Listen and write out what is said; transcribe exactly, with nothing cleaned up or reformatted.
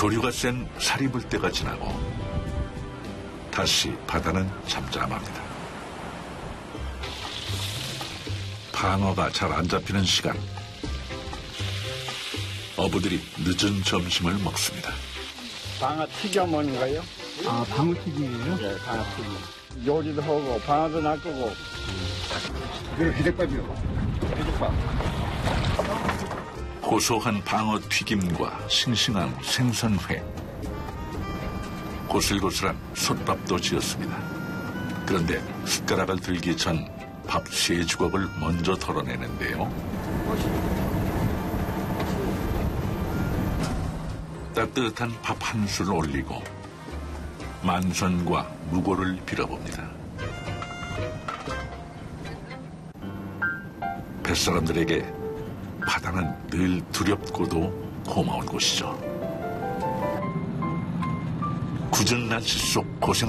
조류가 센 사리불때가 지나고 다시 바다는 잠잠합니다. 방어가 잘 안 잡히는 시간, 어부들이 늦은 점심을 먹습니다. 방어 튀겨 먹는 거요? 아, 방어 튀김이에요? 네, 방어 튀김. 요리도 하고 방어도 낚고. 이게 비빔밥이요. 비빔밥. 고소한 방어 튀김과 싱싱한 생선회, 고슬고슬한 솥밥도 지었습니다. 그런데 숟가락을 들기 전 밥 세 주걱을 먼저 덜어내는데요. 따뜻한 밥 한 술 올리고 만선과 무고를 빌어봅니다. 뱃사람들에게 바다는 늘 두렵고도 고마운 곳이죠. 굳은 날씨 속 고생